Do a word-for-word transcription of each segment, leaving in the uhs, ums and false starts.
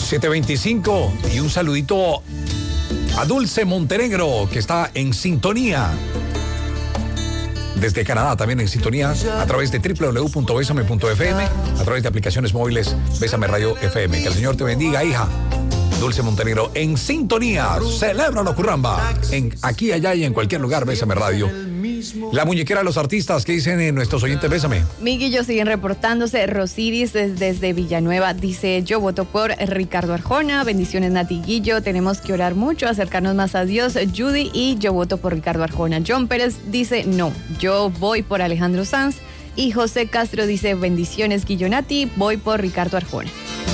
siete veinticinco y un saludito a Dulce Montenegro, que está en sintonía. Desde Canadá también en sintonía a través de doble u doble u doble u punto besame punto efe eme, a través de aplicaciones móviles Bésame Radio F M. Que el Señor te bendiga, hija. Dulce Montenegro en sintonía. Celébralo, curramba. En, aquí, allá y en cualquier lugar, Bésame Radio. La muñequera de los artistas, ¿qué dicen en nuestros oyentes? Bésame. Miguillo siguen reportándose. Rosiris desde, desde Villanueva dice: yo voto por Ricardo Arjona. Bendiciones, Nati Guillo. Tenemos que orar mucho, acercarnos más a Dios. Judy, y yo voto por Ricardo Arjona. John Pérez dice: no, yo voy por Alejandro Sanz. Y José Castro dice: bendiciones, Guillo, Nati, voy por Ricardo Arjona.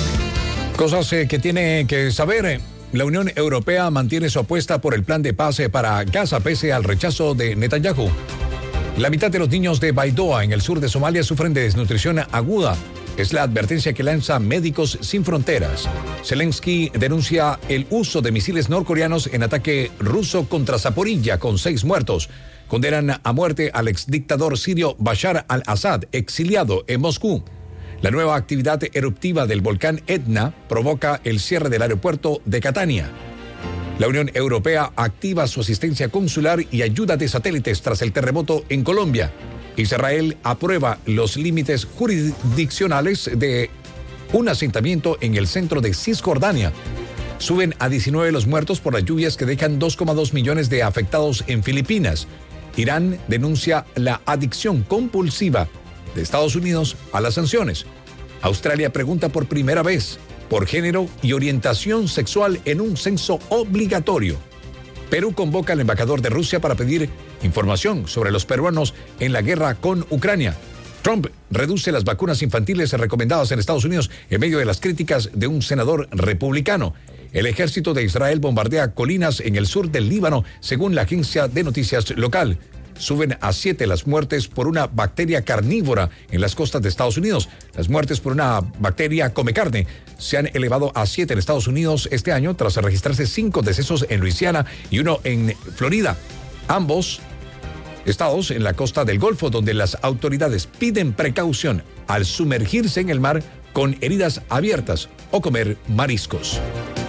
Cosas eh, que tiene que saber. Eh. La Unión Europea mantiene su apuesta por el plan de paz para Gaza pese al rechazo de Netanyahu. La mitad de los niños de Baidoa, en el sur de Somalia, sufren de desnutrición aguda. Es la advertencia que lanza Médicos Sin Fronteras. Zelensky denuncia el uso de misiles norcoreanos en ataque ruso contra Zaporilla, con seis muertos. Condenan a muerte al exdictador sirio Bashar al-Assad, exiliado en Moscú. La nueva actividad eruptiva del volcán Etna provoca el cierre del aeropuerto de Catania. La Unión Europea activa su asistencia consular y ayuda de satélites tras el terremoto en Colombia. Israel aprueba los límites jurisdiccionales de un asentamiento en el centro de Cisjordania. Suben a diecinueve los muertos por las lluvias que dejan dos coma dos millones de afectados en Filipinas. Irán denuncia la adicción compulsiva de Estados Unidos a las sanciones. Australia pregunta por primera vez por género y orientación sexual en un censo obligatorio. Perú convoca al embajador de Rusia para pedir información sobre los peruanos en la guerra con Ucrania. Trump reduce las vacunas infantiles recomendadas en Estados Unidos en medio de las críticas de un senador republicano. El ejército de Israel bombardea colinas en el sur del Líbano, según la agencia de noticias local. Suben a siete las muertes por una bacteria carnívora en las costas de Estados Unidos. Las muertes por una bacteria come carne se han elevado a siete en Estados Unidos este año, tras registrarse cinco decesos en Luisiana y uno en Florida. Ambos estados en la costa del Golfo, donde las autoridades piden precaución al sumergirse en el mar con heridas abiertas o comer mariscos.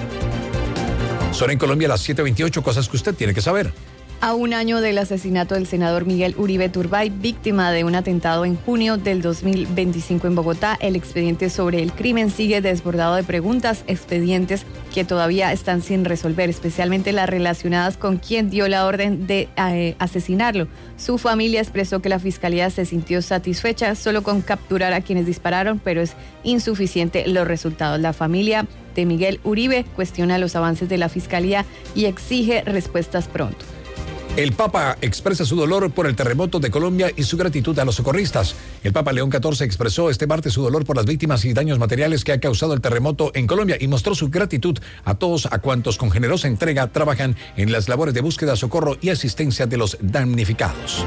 Son en Colombia las siete veintiocho, cosas que usted tiene que saber. A un año del asesinato del senador Miguel Uribe Turbay, víctima de un atentado en junio del dos mil veinticinco en Bogotá, el expediente sobre el crimen sigue desbordado de preguntas, expedientes que todavía están sin resolver, especialmente las relacionadas con quien dio la orden de eh, asesinarlo. Su familia expresó que la fiscalía se sintió satisfecha solo con capturar a quienes dispararon, pero es insuficiente los resultados. La familia de Miguel Uribe cuestiona los avances de la fiscalía y exige respuestas pronto. El Papa expresa su dolor por el terremoto de Colombia y su gratitud a los socorristas. El Papa León catorce expresó este martes su dolor por las víctimas y daños materiales que ha causado el terremoto en Colombia y mostró su gratitud a todos a cuantos con generosa entrega trabajan en las labores de búsqueda, socorro y asistencia de los damnificados.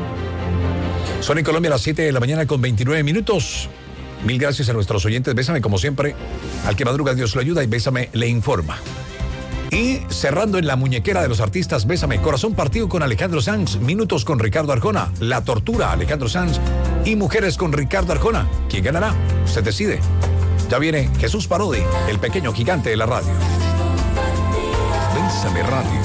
Son en Colombia las siete de la mañana con veintinueve minutos. Mil gracias a nuestros oyentes. Bésame como siempre. Al que madruga Dios lo ayuda y Bésame le informa. Y cerrando en la muñequera de los artistas, Bésame, Corazón Partido con Alejandro Sanz, Minutos con Ricardo Arjona, La Tortura, Alejandro Sanz y Mujeres con Ricardo Arjona. ¿Quién ganará? Usted decide. Ya viene Jesús Parodi, el pequeño gigante de la radio. Bésame Radio.